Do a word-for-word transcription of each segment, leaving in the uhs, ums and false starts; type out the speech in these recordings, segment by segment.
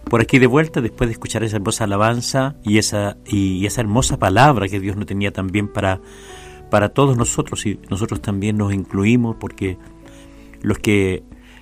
por aquí de vuelta después de escuchar esa hermosa alabanza y esa y esa hermosa palabra que Dios nos tenía también para, para todos nosotros, y nosotros también nos incluimos, porque los que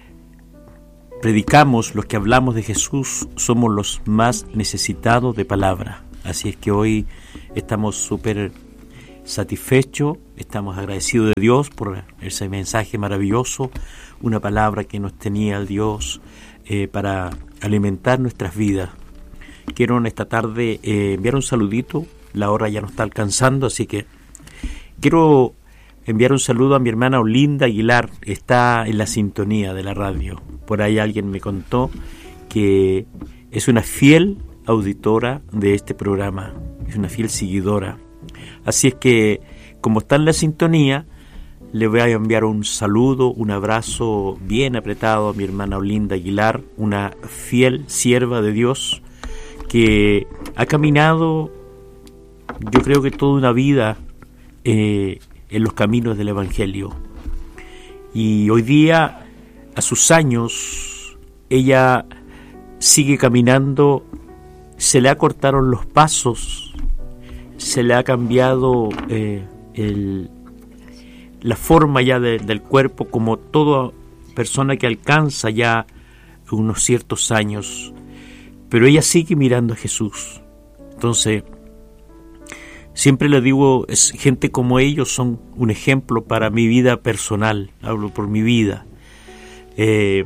predicamos, los que hablamos de Jesús, somos los más necesitados de palabra. Así es que hoy estamos súper satisfechos, estamos agradecidos de Dios por ese mensaje maravilloso, una palabra que nos tenía el Dios eh, para alimentar nuestras vidas. Quiero en esta tarde eh, enviar un saludito, la hora ya nos está alcanzando, así que quiero enviar un saludo a mi hermana Olinda Aguilar, está en la sintonía de la radio. Por ahí alguien me contó que es una fiel auditora de este programa, es una fiel seguidora. Así es que, como está en la sintonía, le voy a enviar un saludo, un abrazo bien apretado a mi hermana Olinda Aguilar, una fiel sierva de Dios que ha caminado, yo creo que toda una vida eh, en los caminos del Evangelio. Y hoy día, a sus años, ella sigue caminando, se le acortaron los pasos, se le ha cambiado eh, el, la forma ya de, del cuerpo, como toda persona que alcanza ya unos ciertos años, pero ella sigue mirando a Jesús. Entonces, siempre le digo, es, gente como ellos son un ejemplo para mi vida personal, hablo por mi vida. Eh,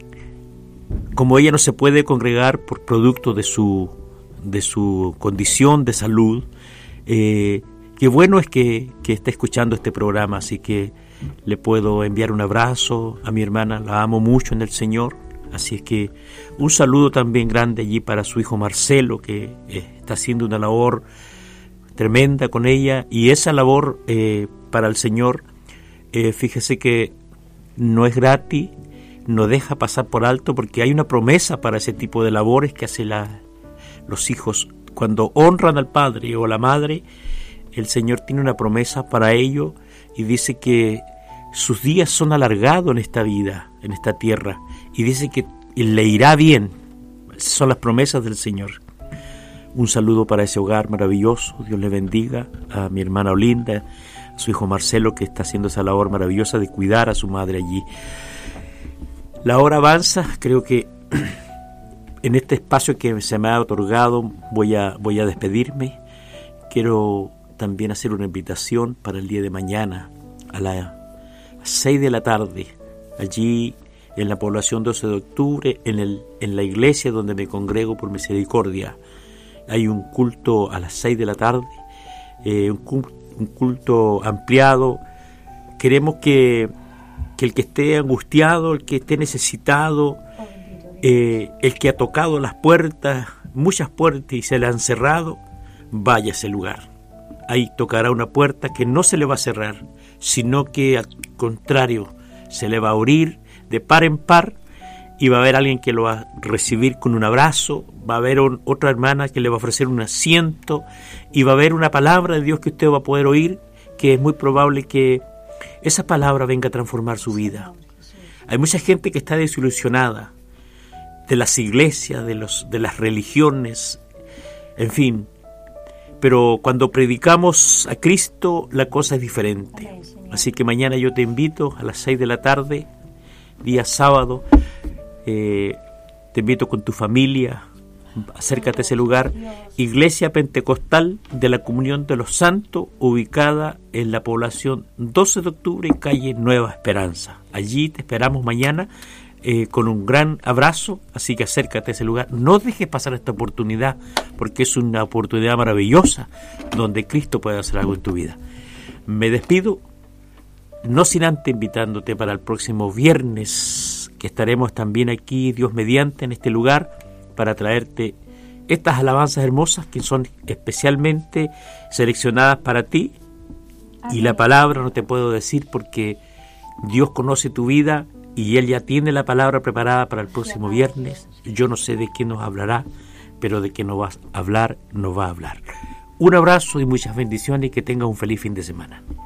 como ella no se puede congregar por producto de su, de su condición de salud, eh, qué bueno es que, que esté escuchando este programa, así que le puedo enviar un abrazo a mi hermana, la amo mucho en el Señor, así es que un saludo también grande allí para su hijo Marcelo, que eh, está haciendo una labor tremenda con ella, y esa labor eh, para el Señor, eh, fíjese que no es gratis, no deja pasar por alto, porque hay una promesa para ese tipo de labores que hacen la, los hijos. Cuando honran al padre o a la madre, el Señor tiene una promesa para ellos y dice que sus días son alargados en esta vida, en esta tierra, y dice que le irá bien. Esas son las promesas del Señor. Un saludo para ese hogar maravilloso, Dios le bendiga a mi hermana Olinda, a su hijo Marcelo, que está haciendo esa labor maravillosa de cuidar a su madre allí. La hora avanza, creo que en este espacio que se me ha otorgado voy a, voy a despedirme. Quiero también hacer una invitación para el día de mañana a las seis de la tarde, allí en la población doce de octubre, en, el, en la iglesia donde me congrego por misericordia. Hay un culto a las seis de la tarde, eh, un, culto, un culto ampliado. Queremos que, que el que esté angustiado, el que esté necesitado, eh, el que ha tocado las puertas, muchas puertas y se le han cerrado, vaya a ese lugar. Ahí tocará una puerta que no se le va a cerrar, sino que al contrario, se le va a abrir de par en par, y va a haber alguien que lo va a recibir con un abrazo, va a haber un, otra hermana que le va a ofrecer un asiento, y va a haber una palabra de Dios que usted va a poder oír, que es muy probable que esa palabra venga a transformar su vida. Hay mucha gente que está desilusionada de las iglesias, de, los, de las religiones, en fin, pero cuando predicamos a Cristo la cosa es diferente. Así que mañana yo te invito a las seis de la tarde, día sábado, eh, te invito con tu familia, acércate a ese lugar, Iglesia Pentecostal de la Comunión de los Santos, ubicada en la población doce de octubre, calle Nueva Esperanza. Allí te esperamos mañana eh, con un gran abrazo, así que acércate a ese lugar, no dejes pasar esta oportunidad, porque es una oportunidad maravillosa donde Cristo puede hacer algo en tu vida. Me despido, no sin antes invitándote para el próximo viernes, que estaremos también aquí, Dios mediante, en este lugar, para traerte estas alabanzas hermosas que son especialmente seleccionadas para ti. Y la palabra no te puedo decir porque Dios conoce tu vida y Él ya tiene la palabra preparada para el próximo viernes. Yo no sé de qué nos hablará, pero de qué nos va a hablar, nos va a hablar. Un abrazo y muchas bendiciones y que tengas un feliz fin de semana.